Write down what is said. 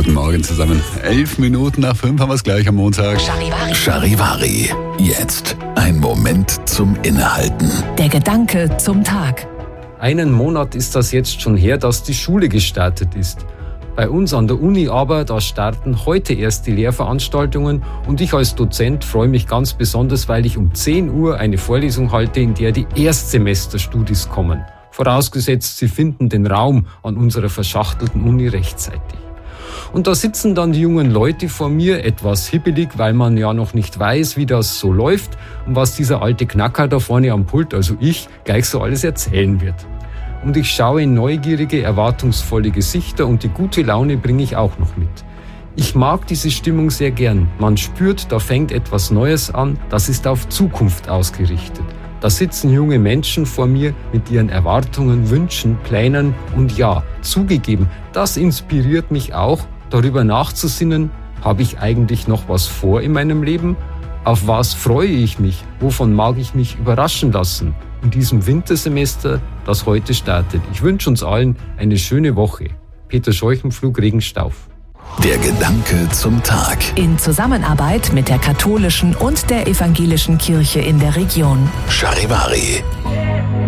Guten Morgen zusammen. 5:11 haben wir es gleich am Montag. Charivari. Jetzt ein Moment zum Innehalten. Der Gedanke zum Tag. Einen Monat ist das jetzt schon her, dass die Schule gestartet ist. Bei uns an der Uni aber, da starten heute erst die Lehrveranstaltungen und ich als Dozent freue mich ganz besonders, weil ich um 10 Uhr eine Vorlesung halte, in der die Erstsemesterstudis kommen. Vorausgesetzt, sie finden den Raum an unserer verschachtelten Uni rechtzeitig. Und da sitzen dann die jungen Leute vor mir, etwas hibbelig, weil man ja noch nicht weiß, wie das so läuft und was dieser alte Knacker da vorne am Pult, also ich, gleich so alles erzählen wird. Und ich schaue in neugierige, erwartungsvolle Gesichter und die gute Laune bringe ich auch noch mit. Ich mag diese Stimmung sehr gern. Man spürt, da fängt etwas Neues an, das ist auf Zukunft ausgerichtet. Da sitzen junge Menschen vor mir mit ihren Erwartungen, Wünschen, Plänen und ja, zugegeben, das inspiriert mich auch, darüber nachzusinnen, habe ich eigentlich noch was vor in meinem Leben? Auf was freue ich mich? Wovon mag ich mich überraschen lassen? In diesem Wintersemester, das heute startet. Ich wünsche uns allen eine schöne Woche. Peter Scheuchenpflug, Regenstauf. Der Gedanke zum Tag. In Zusammenarbeit mit der katholischen und der evangelischen Kirche in der Region. Charivari.